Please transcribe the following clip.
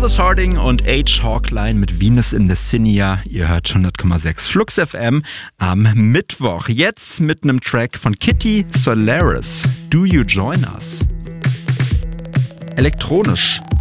Alice Harding und H. Hawkline mit Venus in the Cinia. Ihr hört 100,6 Flux FM am Mittwoch. Jetzt mit einem Track von Kitty Solaris. Do You Join Us? Elektronisch.